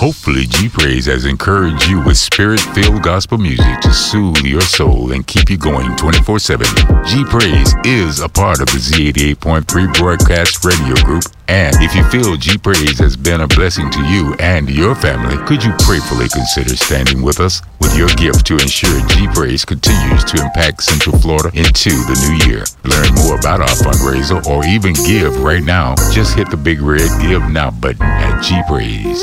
Hopefully, G-Praise has encouraged you with spirit-filled gospel music to soothe your soul and keep you going 24/7. G-Praise is a part of the Z88.3 Broadcast Radio Group, and if you feel G-Praise has been a blessing to you and your family, could you prayerfully consider standing with us with your gift to ensure G-Praise continues to impact Central Florida into the new year? Learn more about our fundraiser or even give right now. Just hit the big red Give Now button at G-Praise.